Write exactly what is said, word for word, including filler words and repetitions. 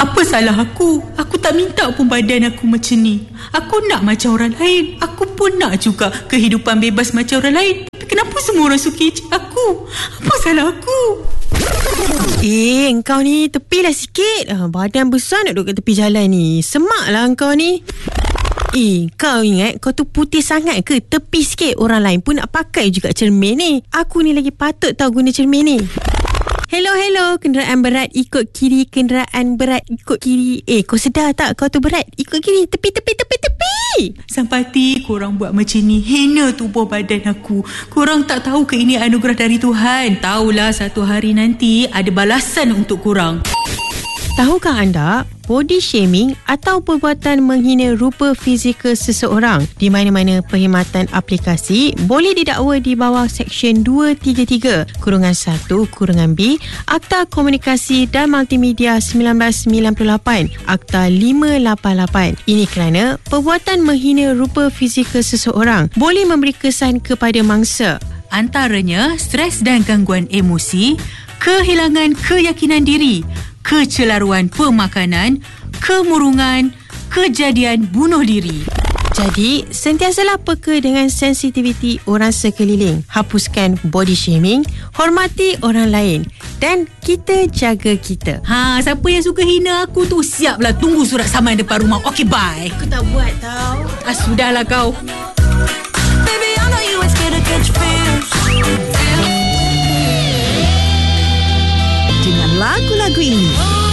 Apa salah aku? Aku tak minta pun badan aku macam ni. Aku nak macam orang lain. Aku pun nak juga kehidupan bebas macam orang lain. Tapi kenapa semua orang suka ejek aku? Apa salah aku? Eh, engkau ni tepilah sikit. ah, Badan besar nak duduk kat tepi jalan ni. Semaklah engkau ni. Eh, kau ingat kau tu putih sangat ke? Tepi sikit, orang lain pun nak pakai juga cermin ni. Aku ni lagi patut tahu guna cermin ni. Hello, hello. Kenderaan berat ikut kiri. Kenderaan berat ikut kiri. Eh, kau sedar tak kau tu berat? Ikut kiri. Tepi, tepi, tepi, tepi. Sampati korang buat macam ni. Hina tubuh badan aku. Korang tak tahu ke ini anugerah dari Tuhan? Taulah satu hari nanti ada balasan untuk korang. Tahukah anda, body shaming atau perbuatan menghina rupa fizikal seseorang di mana-mana perkhidmatan aplikasi boleh didakwa di bawah Seksyen dua tiga tiga kurungan satu kurungan B Akta Komunikasi dan Multimedia seribu sembilan ratus sembilan puluh lapan, Akta lima lapan lapan. Ini kerana perbuatan menghina rupa fizikal seseorang boleh memberi kesan kepada mangsa. Antaranya stres dan gangguan emosi, kehilangan keyakinan diri, kecelaruan pemakanan, kemurungan, kejadian bunuh diri. Jadi, sentiasalah peka dengan sensitiviti orang sekeliling. Hapuskan body shaming, hormati orang lain dan kita jaga kita. Ha, siapa yang suka hina aku tu, siaplah tunggu surat saman depan rumah. Okey, bye. Aku tak buat tau. Ah, sudahlah kau. Baby, I know you ain't scared to catch feels. Dengan lagu-lagu ini